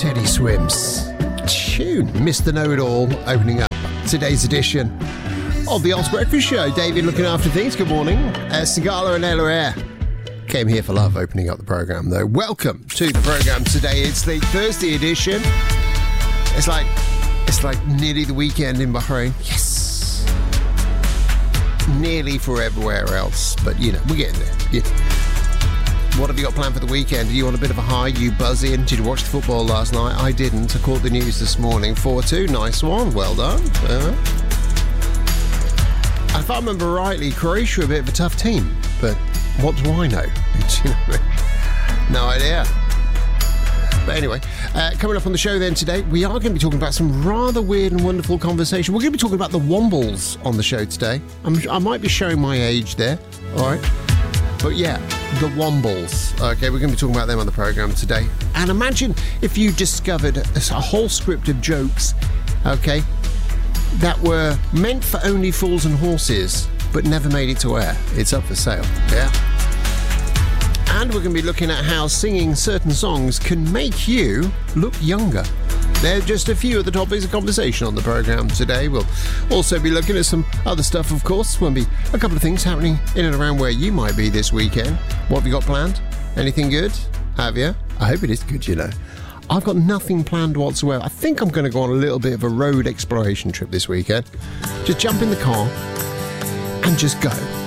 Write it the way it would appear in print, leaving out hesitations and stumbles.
Teddy Swims. Tune, Mr. Know-It-All, opening up today's edition of the Oz Breakfast Show. David looking after things. Good morning. Sigala and Ella Air came here for love, opening up the programme, though. Welcome to the programme today. It's the Thursday edition. It's like nearly the weekend in Bahrain. Yes. Nearly for everywhere else, but, you know, we're getting there. Yeah. What have you got planned for the weekend? Are you on a bit of a high? You buzzing? Did you watch the football last night? I didn't. I caught the news this morning. 4-2. Nice one. Well done. If I remember rightly, Croatia are a bit of a tough team. But what do I know? Do you know what I mean? No idea. But anyway, coming up on the show then today, we are going to be talking about some rather weird and wonderful conversation. We're going to be talking about the Wombles on the show today. I might be showing my age there. All right. But yeah, the Wombles. Okay, we're going to be talking about them on the programme today. And imagine if you discovered a whole script of jokes, okay, that were meant for only fools and horses, but never made it to air. It's up for sale, yeah? And we're going to be looking at how singing certain songs can make you look younger. They're just a few of the topics of conversation on the programme today. We'll also be looking at some other stuff, of course. There'll be a couple of things happening in and around where you might be this weekend. What have you got planned? Anything good? Have you? I hope it is good, you know. I've got nothing planned whatsoever. I think I'm going to go on a little bit of a road exploration trip this weekend. Just jump in the car and just go.